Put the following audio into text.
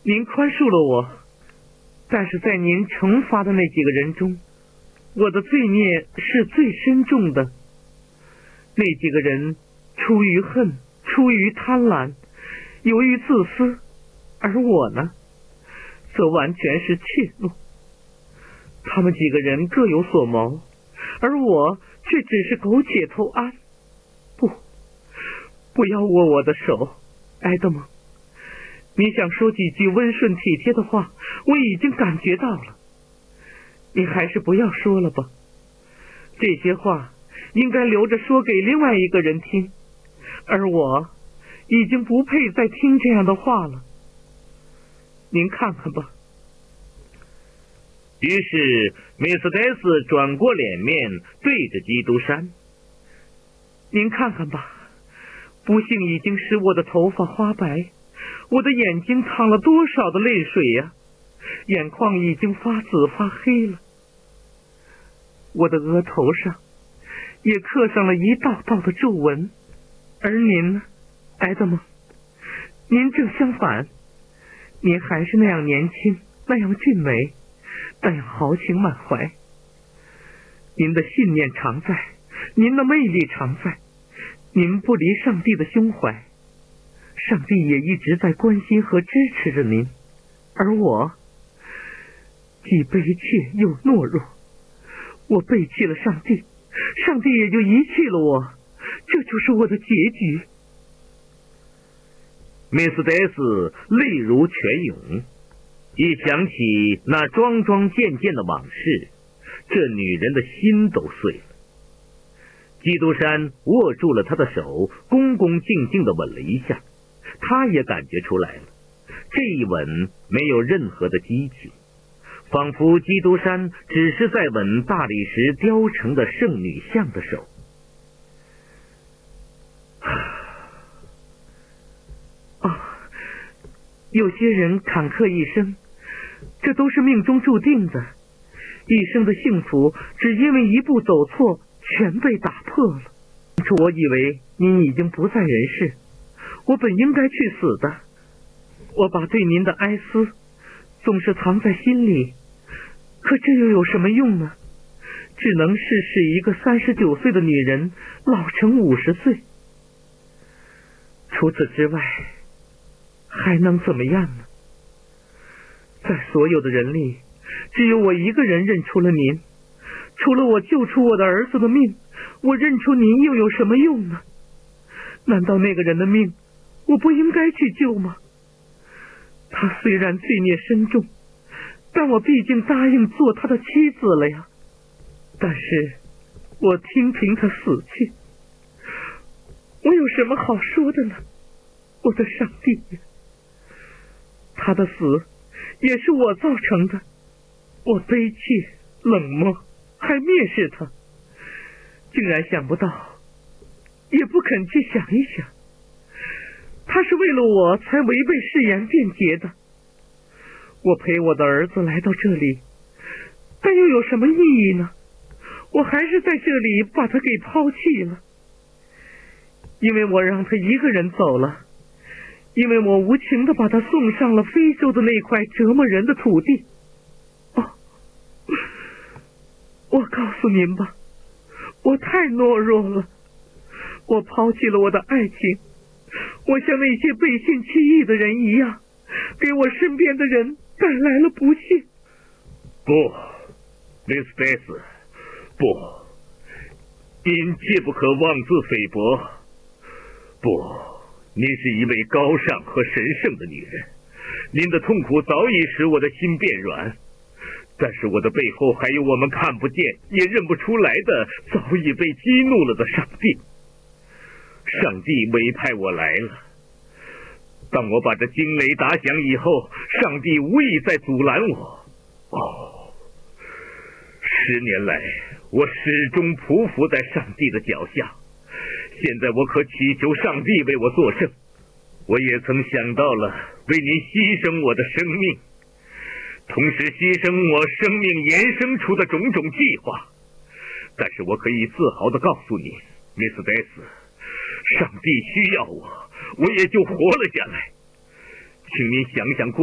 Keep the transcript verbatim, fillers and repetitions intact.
您宽恕了我，但是在您惩罚的那几个人中，我的罪孽是最深重的。那几个人出于恨，出于贪婪，由于自私，而我呢，则完全是怯懦。他们几个人各有所谋，而我却只是苟且偷安。不，不要握我的手，埃德蒙。你想说几句温顺体贴的话，我已经感觉到了。你还是不要说了吧，这些话应该留着说给另外一个人听，而我已经不配再听这样的话了。您看看吧。 于是梅斯戴斯转过脸面，对着基督山。 您看看吧，不幸已经使我的头发花白，我的眼睛淌了多少的泪水呀、啊！眼眶已经发紫发黑了，我的额头上也刻上了一道道的皱纹。而您呢，埃德蒙，您正相反，您还是那样年轻，那样俊美，那样豪情满怀。您的信念常在，您的魅力常在，您不离上帝的胸怀，上帝也一直在关心和支持着您。而我既悲切又懦弱，我背弃了上帝，上帝也就遗弃了我，这就是我的结局。 梅斯戴斯泪如泉涌，一想起那桩桩件件的往事，这女人的心都碎了。基督山握住了他的手，恭恭敬敬地吻了一下，他也感觉出来了，这一吻没有任何的激情，仿佛基督山只是在吻大理石雕成的圣女像的手。 啊，有些人坎坷一生，这都是命中注定的，一生的幸福只因为一步走错全被打破了。我以为您已经不在人世，我本应该去死的，我把对您的哀思总是藏在心里，可这又有什么用呢？只能是使一个三十九岁的女人老成五十岁。除此之外，还能怎么样呢？在所有的人里，只有我一个人认出了您，除了我救出我的儿子的命，我认出您又有什么用呢？难道那个人的命我不应该去救吗？他虽然罪孽深重，但我毕竟答应做他的妻子了呀。但是我听凭他死去，我有什么好说的呢？我的上帝呀，他的死也是我造成的，我悲切冷漠，还蔑视他，竟然想不到，也不肯去想一想，他是为了我才违背誓言辩解的。我陪我的儿子来到这里，但又有什么意义呢？我还是在这里把他给抛弃了，因为我让他一个人走了，因为我无情地把他送上了非洲的那块折磨人的土地。哦，我告诉您吧，我太懦弱了，我抛弃了我的爱情，我像那些背信弃义的人一样，给我身边的人带来了不幸。 不，梅斯戴斯，不，您切不可妄自菲薄。不，您是一位高尚和神圣的女人，您的痛苦早已使我的心变软，但是我的背后还有我们看不见也认不出来的早已被激怒了的上帝。上帝委派我来了，当我把这惊雷打响以后，上帝无意在阻拦我。哦，十年来我始终匍匐在上帝的脚下，现在我可祈求上帝为我作证。我也曾想到了为您牺牲我的生命，同时牺牲我生命延伸出的种种计划，但是我可以自豪地告诉你，梅斯戴斯，上帝需要我，我也就活了下来。请您想想过